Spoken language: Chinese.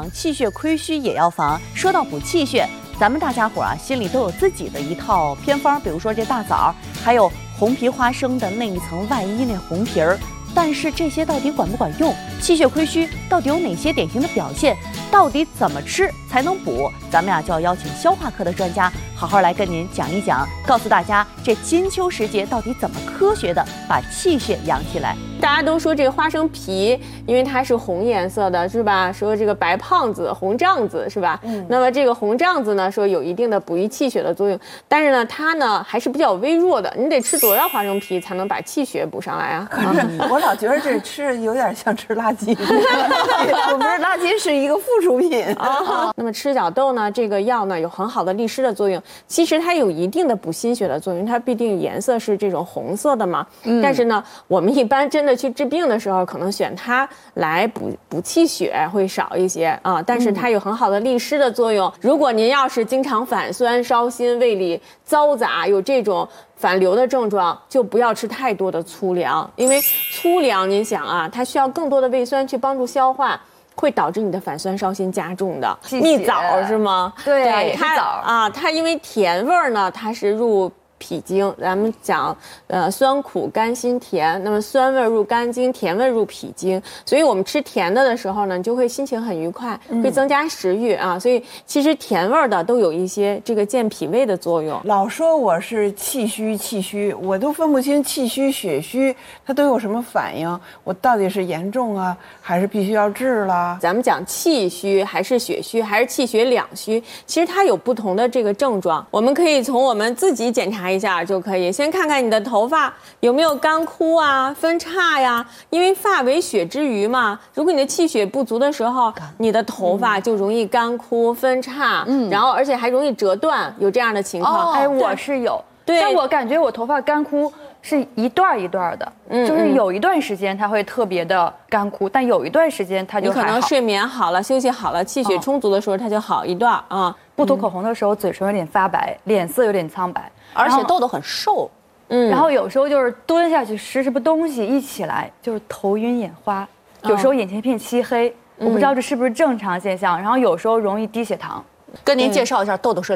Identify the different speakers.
Speaker 1: 气血亏虚也要防。说到补气血，咱们大家伙心里都有自己的一套偏方，比如说这大枣，还有红皮花生的那一层外衣那红皮儿。但是这些到底管不管用？气血亏虚到底有哪些典型的表现？到底怎么吃才能补？咱们就要邀请消化科的专家好好来跟您讲一讲，告诉大家这金秋时节到底怎么科学的把气血养起来。
Speaker 2: 大家都说这个花生皮，因为它是红颜色的，是吧？说这个白胖子、红胀子，是吧？那么这个红胀子呢，说有一定的补益气血的作用，但是呢，它呢还是比较微弱的。你得吃多少花生皮才能把气血补上来啊？
Speaker 3: 可是我老觉得这吃有点像吃垃圾，我不是垃圾是一个附属品
Speaker 2: 啊。那么吃角豆呢，这个药呢有很好的利湿的作用，其实它有一定的补心血的作用，它必定颜色是这种红色的嘛。但是呢，我们一般真的去治病的时候，可能选它来补气血会少一些啊。但是它有很好的利湿的作用。如果您要是经常反酸、烧心、胃里嘈杂，有这种反流的症状，就不要吃太多的粗粮，因为粗粮您想啊，它需要更多的胃酸去帮助消化，会导致你的反酸烧心加重的。蜜枣是吗？
Speaker 4: 对，
Speaker 2: 它因为甜味儿呢，它是入脾经，咱们讲酸苦甘辛甜，那么酸味入肝经，甜味入脾经，所以我们吃甜的时候呢，你就会心情很愉快，会增加食欲啊。所以其实甜味的都有一些这个健脾胃的作用。
Speaker 3: 老说我是气虚，我都分不清气虚、血虚，它都有什么反应？我到底是严重啊，还是必须要治了？
Speaker 2: 咱们讲气虚还是血虚，还是气血两虚，其实它有不同的这个症状。我们可以从我们自己检查一下就可以，先看看你的头发有没有干枯啊、分叉呀，因为发为血之余嘛，如果你的气血不足的时候，你的头发就容易干枯、分叉，然后而且还容易折断，有这样的情况。
Speaker 4: 哎，我是有，但我感觉我头发干枯是一段一段的，就是有一段时间它会特别的干枯，但有一段时间它就还好。
Speaker 2: 你可能睡眠好了、休息好了、气血充足的时候，它就好一段啊。
Speaker 4: 不涂口红的时候，嘴唇有点发白，脸色有点苍白，
Speaker 1: 而且痘痘很瘦。
Speaker 4: 然后有时候就是蹲下去吃什么东西，一起来就是头晕眼花，有时候眼前一片漆黑，我不知道这是不是正常现象。然后有时候容易低血糖。
Speaker 1: 跟您介绍一下，痘痘是